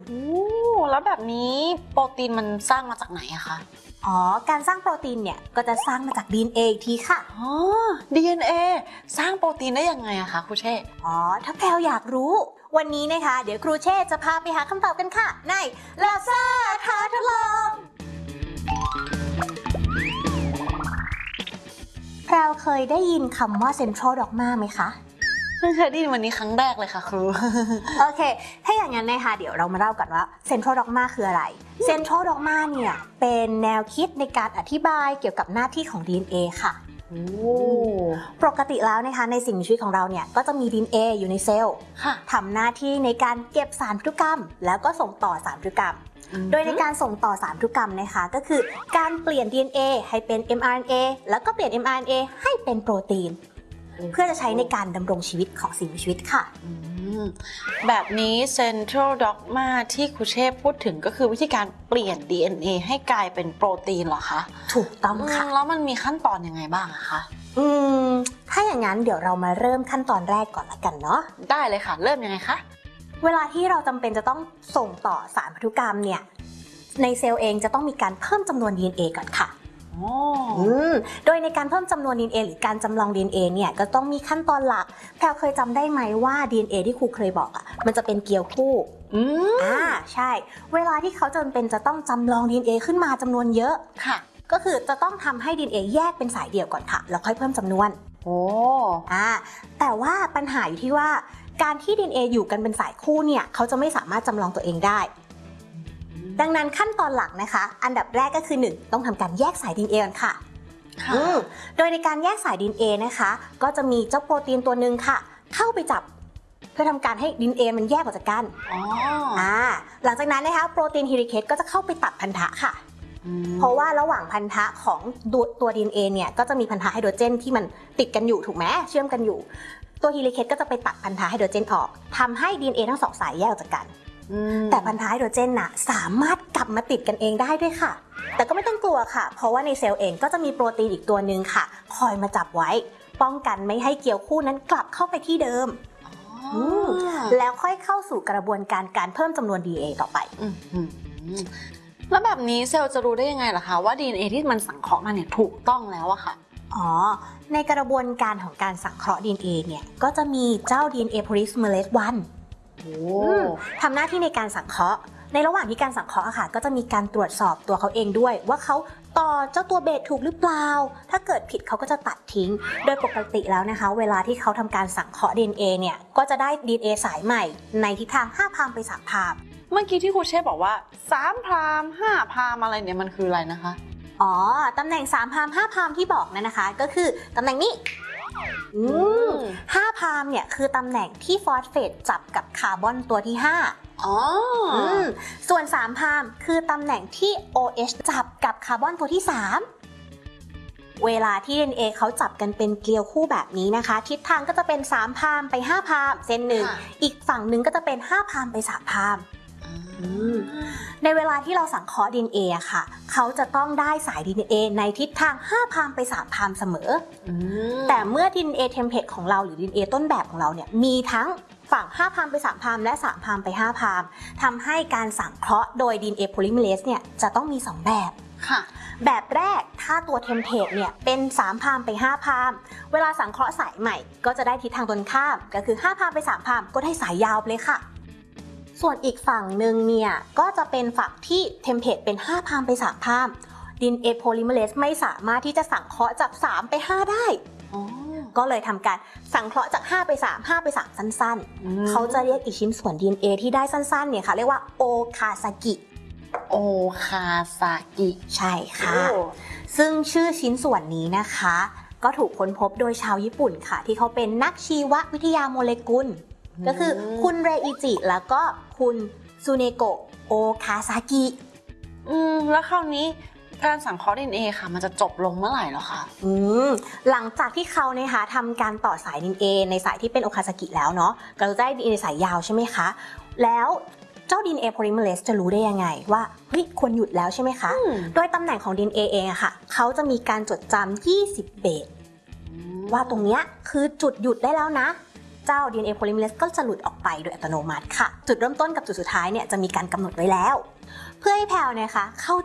โอ้แล้วแบบนี้โปรตีนมันสร้างมาจากไหนอะคะอ๋อการสร้างโปรตีนเนี่ยก็จะสร้างมาจาก DNA อีกทีค่ะอ๋อ DNA สร้างโปรตีนได้ยังไงอะคะครูเช่อ๋อถ้าแพลวอยากรู้วันนี้นะคะเดี๋ยวครูเช่จะพาไปหาคำตอบกันค่ะในลาซ่าท้าทดลองแพลวเคยได้ยินคำว่าเซ็นทรัลด็อกมาไหมคะเพิ่งเคยได้ยินวันนี้ครั้งแรกเลยค่ะครูโอเคถ้าอย่างนั้นนะคะเดี๋ยวเรามาเล่ากันว่าเซ็นทรัลด็อกมาคืออะไรเซ็นทรัลด็อกมาเนี่ยเป็นแนวคิดในการอธิบายเกี่ยวกับหน้าที่ของ DNA ค่ะปกติแล้วนะคะในสิ่งมีชีวิตของเราเนี่ยก็จะมี DNA อยู่ในเซลล์ทำหน้าที่ในการเก็บสารพันธุกรรมแล้วก็ส่งต่อสารพันธุกรรมโดยในการส่งต่อสารพันธุกรรมนะคะก็คือการเปลี่ยน DNA ให้เป็น mRNA แล้วก็เปลี่ยน mRNA ให้เป็นโปรตีนเพื่อจะใช้ในการดำรงชีวิตของสิ่งมีชีวิตค่ะแบบนี้ Central Dogma ที่ครูเชษพูดถึงก็คือวิธีการเปลี่ยน DNA ให้กลายเป็นโปรตีนเหรอคะถูกต้องค่ะแล้วมันมีขั้นตอนยังไงบ้างอะคะถ้าอย่างนั้นเดี๋ยวเรามาเริ่มขั้นตอนแรกก่อนละกันเนาะได้เลยค่ะเริ่มยังไงคะเวลาที่เราจำเป็นจะต้องส่งต่อสารพันธุกรรมเนี่ยในเซลล์เองจะต้องมีการเพิ่มจำนวน DNA ก่อนค่ะโดยในการเพิ่มจำนวน DNA หรือการจำลอง DNA เนี่ยก็ต้องมีขั้นตอนหลักแพลเคยจำได้ไหมว่า DNA ที่ครูเคยบอกอ่ะมันจะเป็นเกลียวคู่ใช่เวลาที่เขาจำเป็นจะต้องจำลอง DNA ขึ้นมาจำนวนเยอะค่ะก็คือจะต้องทำให้ DNA แยกเป็นสายเดี่ยวก่อนค่ะแล้วค่อยเพิ่มจำนวนแต่ว่าปัญหาอยู่ที่ว่าการที่ DNA อยู่กันเป็นสายคู่เนี่ยเขาจะไม่สามารถจำลองตัวเองได้ดังนั้นขั้นตอนหลักนะคะอันดับแรกก็คือ 1. ต้องทำการแยกสาย DNA ก่อนค่ะโดยในการแยกสาย DNA นะคะก็จะมีเจ้าโปรตีนตัวหนึ่งค่ะเข้าไปจับเพื่อทำการให้ DNA มันแยกออกจากกันหลังจากนั้นนะคะโปรตีนเฮลิเคสก็จะเข้าไปตัดพันธะค่ะเพราะว่าระหว่างพันธะของตัว DNA เนี่ยก็จะมีพันธะไฮโดรเจนที่มันติดกันอยู่ถูกไหมเชื่อมกันอยู่ตัวเฮลิเคสก็จะไปตัดพันธะไฮโดรเจนออกทำให้ DNA ทั้งสองสายแยกออกจากกันแต่พันธะไฮโดรเจนน่ะสามารถกลับมาติดกันเองได้ด้วยค่ะแต่ก็ไม่ต้องกลัวค่ะเพราะว่าในเซลล์เองก็จะมีโปรตีนอีกตัวหนึ่งค่ะคอยมาจับไว้ป้องกันไม่ให้เกลียวคู่นั้นกลับเข้าไปที่เดิมแล้วค่อยเข้าสู่กระบวนการเพิ่มจำนวน DNA ต่อไปแล้วแบบนี้เซลล์จะรู้ได้ยังไงล่ะคะว่า DNA ที่มันสังเคราะห์มาเนี่ยถูกต้องแล้วอะค่ะในกระบวนการของการสังเคราะห์ DNA เนี่ยก็จะมีเจ้า DNA polymerase 1ทำหน้าที่ในการสังเคราะห์ในระหว่างที่การสังเคราะห์ค่ะก็จะมีการตรวจสอบตัวเขาเองด้วยว่าเขาต่อเจ้าตัวเบสถูกหรือเปล่าถ้าเกิดผิดเขาก็จะตัดทิ้งโดยปกติแล้วนะคะเวลาที่เขาทำการสังเคราะห์ DNA เนี่ยก็จะได้ DNA สายใหม่ในทิศทาง5 พรามไป3 พรามเมื่อกี้ที่ครูเชษบอกว่า3 พราม5 พรามอะไรเนี่ยมันคืออะไรนะคะตำแหน่ง3 พราม5 พรามที่บอกนั่นนะคะก็คือตำแหน่งนี้5 พรามเนี่ยคือตำแหน่งที่ฟอสเฟตจับกับคาร์บอนตัวที่5ส่วน3 พรามคือตำแหน่งที่ OH จับกับคาร์บอนตัวที่3เวลาที่ DNA เขาจับกันเป็นเกลียวคู่แบบนี้นะคะทิศทางก็จะเป็น3 พรามไป5 พรามเส้นหนึ่งอีกฝั่งหนึ่งก็จะเป็น5 พรามไป3 พรามในเวลาที่เราสังเคราะห์ DNA อะค่ะเขาจะต้องได้สาย DNA ในทิศทาง5 พรามไป3 พรามเสมอแต่เมื่อ DNA เทมเพลตของเราหรือ DNA ต้นแบบของเราเนี่ยมีทั้งฝั่ง5 พรามไป3 พรามและ3 พรามไป5 พรามทำให้การสังเคราะห์โดย DNA polymerase เนี่ยจะต้องมี2แบบแบบแรกถ้าตัวเทมเพลตเนี่ยเป็น3 พรามไป5 พรามเวลาสังเคราะห์สายใหม่ก็จะได้ทิศทางตรงข้ามก็คือ5 พรามไป3 พรามก็ได้สายยาวเลยค่ะส่วนอีกฝั่งหนึ่งเนี่ยก็จะเป็นฝั่งที่เทมเพลตเป็น5 พรามไป3 พราม DNA polymerase ไม่สามารถที่จะสังเคราะห์จาก3ไป5ได้ก็เลยทำการสังเคราะห์จาก5ไป3 5ไป3สั้นๆเขาจะเรียกอีกชิ้นส่วน DNA ที่ได้สั้นๆเนี่ยค่ะเรียกว่าโอคาซากิใช่ค่ะซึ่งชื่อชิ้นส่วนนี้นะคะก็ถูกค้นพบโดยชาวญี่ปุ่นค่ะที่เขาเป็นนักชีววิทยาโมเลกุลก็คือคุณเรอิจิแล้วก็คุณซูเนโกะโอคาซากิแล้วคราวนี้การสังเคราะห์ DNA ค่ะมันจะจบลงเมื่อไหร่หรอคะหลังจากที่เขานะคะทำการต่อสาย DNA ในสายที่เป็นโอคาซากิแล้วเนาะเราจะได้ DNA สายยาวใช่ไหมคะแล้วเจ้า DNA polymerase จะรู้ได้ยังไงว่าเฮ้ยควรหยุดแล้วใช่ไหมคะโดยตำแหน่งของ DNA เองอะค่ะเขาจะมีการจดจำ20 เบสว่าตรงเนี้ยคือจุดหยุดได้แล้วนะเจ้า DNA polymerase ก็จะหลุดออกไปโดยอัตโนมัติค่ะจุดเริ่มต้นกับจุดสุดท้ายเนี่ยจะมีการกำหนดไว้แล้วเพื่อให้แพลวนะคะเข้า